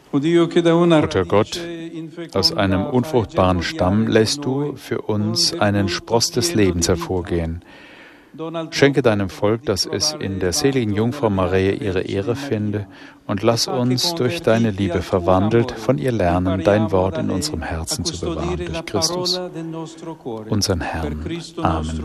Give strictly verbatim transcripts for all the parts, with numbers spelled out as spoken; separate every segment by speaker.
Speaker 1: Mutter Gott, aus einem unfruchtbaren Stamm lässt du für uns einen Spross des Lebens hervorgehen. Schenke deinem Volk, dass es in der seligen Jungfrau Maria ihre Ehre finde, und lass uns durch deine Liebe verwandelt von ihr lernen, dein Wort in unserem Herzen zu bewahren durch Christus, unseren Herrn. Amen.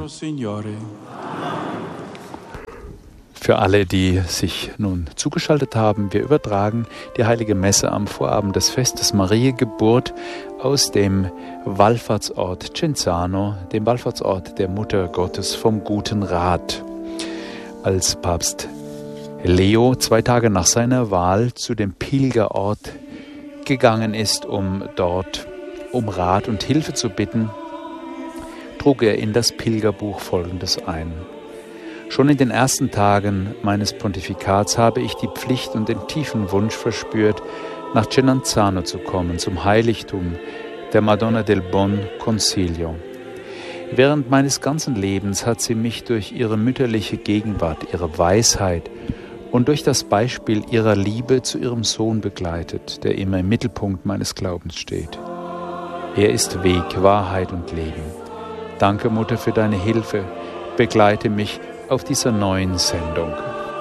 Speaker 1: Für alle, die sich nun zugeschaltet haben, wir übertragen die Heilige Messe am Vorabend des Festes Mariä Geburt aus dem Wallfahrtsort Cenzano, dem Wallfahrtsort der Mutter Gottes vom Guten Rat. Als Papst Leo zwei Tage nach seiner Wahl zu dem Pilgerort gegangen ist, um dort um Rat und Hilfe zu bitten, trug er in das Pilgerbuch Folgendes ein. Schon in den ersten Tagen meines Pontifikats habe ich die Pflicht und den tiefen Wunsch verspürt, nach Cennanzano zu kommen, zum Heiligtum der Madonna del Buon Consiglio. Während meines ganzen Lebens hat sie mich durch ihre mütterliche Gegenwart, ihre Weisheit und durch das Beispiel ihrer Liebe zu ihrem Sohn begleitet, der immer im Mittelpunkt meines Glaubens steht. Er ist Weg, Wahrheit und Leben. Danke, Mutter, für deine Hilfe. Begleite mich auf dieser neuen Sendung.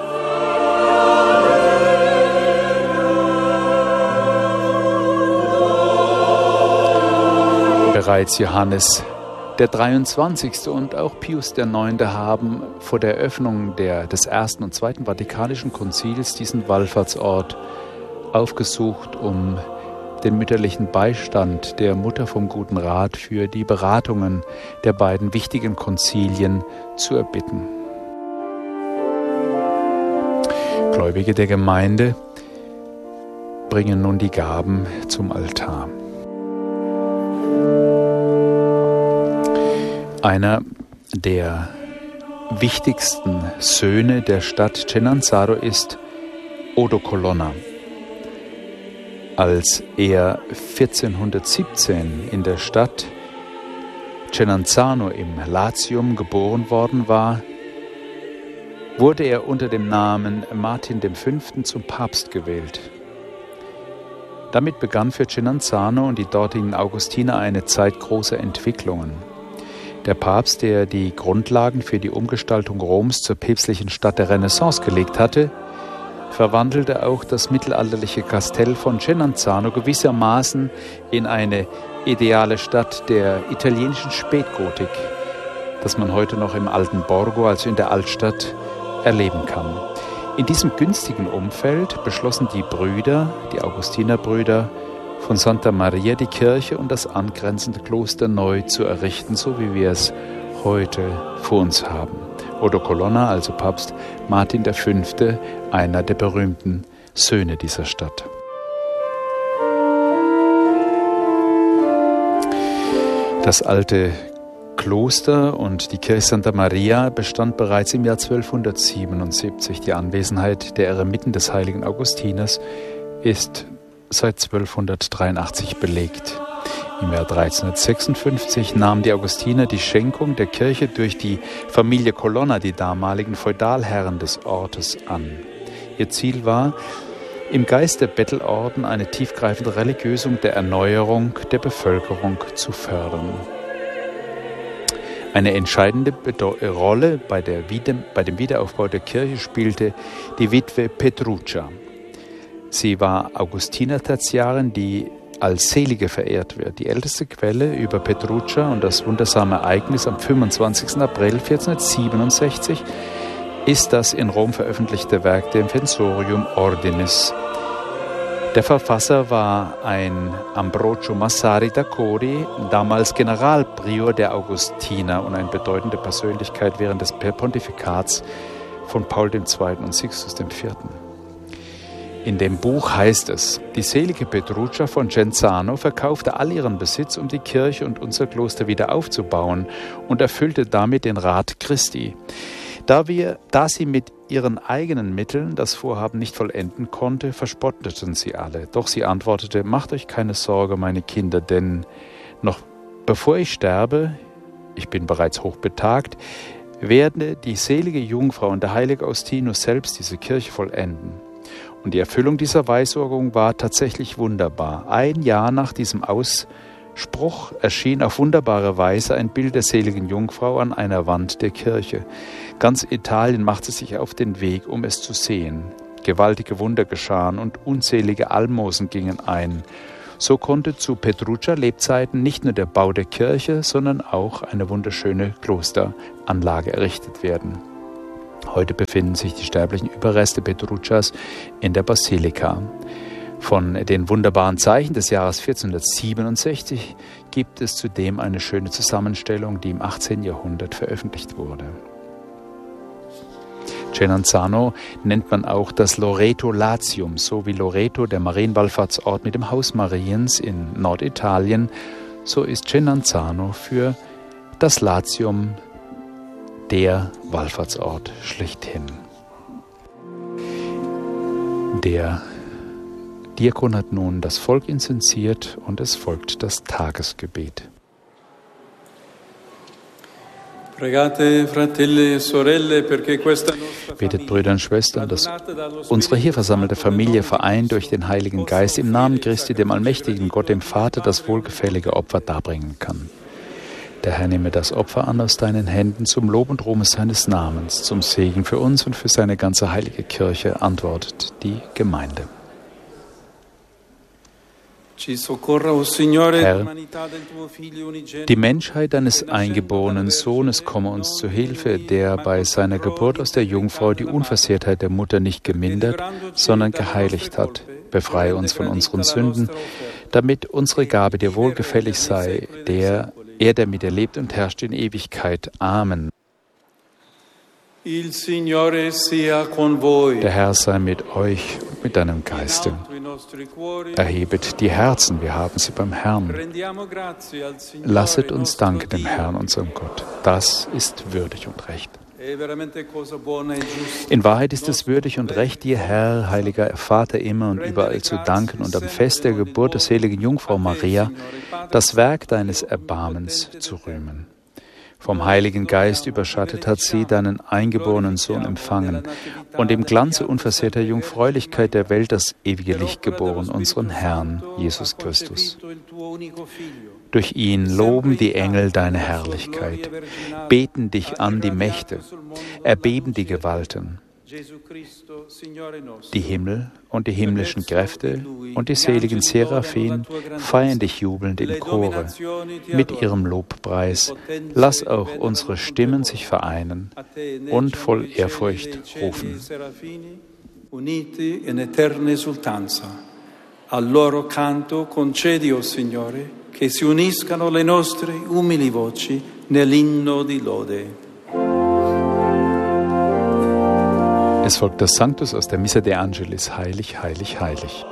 Speaker 1: Bereits Johannes der dreiundzwanzigste und auch Pius der neunte haben vor der Eröffnung der, des Ersten und Zweiten Vatikanischen Konzils diesen Wallfahrtsort aufgesucht, um den mütterlichen Beistand der Mutter vom Guten Rat für die Beratungen der beiden wichtigen Konzilien zu erbitten. Gläubige der Gemeinde bringen nun die Gaben zum Altar. Einer der wichtigsten Söhne der Stadt Cennanzaro ist Odo Colonna. Als er vierzehnhundertsiebzehn in der Stadt Cennanzano im Latium geboren worden war, wurde er unter dem Namen Martin der Fünfte zum Papst gewählt. Damit begann für Cennanzano und die dortigen Augustiner eine Zeit großer Entwicklungen. Der Papst, der die Grundlagen für die Umgestaltung Roms zur päpstlichen Stadt der Renaissance gelegt hatte, verwandelte auch das mittelalterliche Kastell von Cennanzano gewissermaßen in eine ideale Stadt der italienischen Spätgotik, das man heute noch im alten Borgo, also in der Altstadt, erleben kann. In diesem günstigen Umfeld beschlossen die Brüder, die Augustinerbrüder von Santa Maria, die Kirche und das angrenzende Kloster neu zu errichten, so wie wir es heute vor uns haben. Odo Colonna, also Papst Martin der Fünfte, einer der berühmten Söhne dieser Stadt. Das alte Kloster und die Kirche Santa Maria bestand bereits im Jahr zwölfhundertsiebenundsiebzig. Die Anwesenheit der Eremiten des heiligen Augustiners ist seit zwölfhundertdreiundachtzig belegt. Im Jahr dreizehnhundertsechsundfünfzig nahmen die Augustiner die Schenkung der Kirche durch die Familie Colonna, die damaligen Feudalherren des Ortes, an. Ihr Ziel war, im Geist der Bettelorden eine tiefgreifende Religiösung der Erneuerung der Bevölkerung zu fördern. Eine entscheidende Bedeu- Rolle bei, der Wieder- bei dem Wiederaufbau der Kirche spielte die Witwe Petruccia. Sie war Augustiner-Tertiarin, die als Selige verehrt wird. Die älteste Quelle über Petruccia und das wundersame Ereignis am fünfundzwanzigsten April vierzehnhundertsiebenundsechzig ist das in Rom veröffentlichte Werk Defensorium Ordinis. Der Verfasser war ein Ambrogio Massari d'Acori, damals Generalprior der Augustiner und eine bedeutende Persönlichkeit während des Pontifikats von Paul der Zweite und Sixtus der Vierte. In dem Buch heißt es, die selige Petruccia von Cenzano verkaufte all ihren Besitz, um die Kirche und unser Kloster wieder aufzubauen und erfüllte damit den Rat Christi. Da, wir, da sie mit ihren eigenen Mitteln das Vorhaben nicht vollenden konnte, verspotteten sie alle. Doch sie antwortete, macht euch keine Sorge, meine Kinder, denn noch bevor ich sterbe, ich bin bereits hochbetagt, werde die selige Jungfrau und der heilige Augustinus selbst diese Kirche vollenden. Und die Erfüllung dieser Weissagung war tatsächlich wunderbar. Ein Jahr nach diesem Ausspruch erschien auf wunderbare Weise ein Bild der seligen Jungfrau an einer Wand der Kirche. Ganz Italien machte sich auf den Weg, um es zu sehen. Gewaltige Wunder geschahen und unzählige Almosen gingen ein. So konnte zu Petruccia-Lebzeiten nicht nur der Bau der Kirche, sondern auch eine wunderschöne Klosteranlage errichtet werden. Heute befinden sich die sterblichen Überreste Petruccias in der Basilika. Von den wunderbaren Zeichen des Jahres vierzehnhundertsiebenundsechzig gibt es zudem eine schöne Zusammenstellung, die im achtzehnten Jahrhundert veröffentlicht wurde. Cennanzano nennt man auch das Loreto Latium, so wie Loreto, der Marienwallfahrtsort mit dem Haus Mariens in Norditalien, so ist Cennanzano für das Latium der Wallfahrtsort schlechthin. Der Diakon hat nun das Volk inzensiert und es folgt das Tagesgebet. Betet, Brüder und Schwestern, dass unsere hier versammelte Familie vereint durch den Heiligen Geist im Namen Christi, dem allmächtigen Gott, dem Vater, das wohlgefällige Opfer darbringen kann. Der Herr nehme das Opfer an aus deinen Händen zum Lob und Ruhme seines Namens, zum Segen für uns und für seine ganze heilige Kirche, antwortet die Gemeinde. Herr, die Menschheit deines eingeborenen Sohnes komme uns zu Hilfe, der bei seiner Geburt aus der Jungfrau die Unversehrtheit der Mutter nicht gemindert, sondern geheiligt hat. Befreie uns von unseren Sünden, damit unsere Gabe dir wohlgefällig sei, der er, der mit dir lebt und herrscht in Ewigkeit. Amen.
Speaker 2: Il Signore sia con voi.
Speaker 1: Der Herr sei mit euch und mit deinem Geiste. Erhebet die Herzen, wir haben sie beim Herrn. Lasset uns danken dem Herrn, unserem Gott. Das ist würdig und recht. In Wahrheit ist es würdig und recht, dir, Herr, heiliger Vater, immer und überall zu danken und am Fest der Geburt der seligen Jungfrau Maria das Werk deines Erbarmens zu rühmen. Vom Heiligen Geist überschattet hat sie deinen eingeborenen Sohn empfangen und im Glanze unversehrter Jungfräulichkeit der Welt das ewige Licht geboren, unseren Herrn, Jesus Christus. Durch ihn loben die Engel deine Herrlichkeit, beten dich an die Mächte, erbeben die Gewalten, die Himmel und die himmlischen Kräfte und die seligen Seraphim feiern dich jubelnd im Chore mit ihrem Lobpreis. Lass auch unsere Stimmen sich vereinen und voll Ehrfurcht rufen.
Speaker 2: Uniti in eterne esultanza. Al loro canto concedi, o Signore, che si uniscano le nostre umili voci nell'inno di lode.
Speaker 1: Es folgt das Sanctus aus der Missa de Angelis. Heilig, heilig, heilig.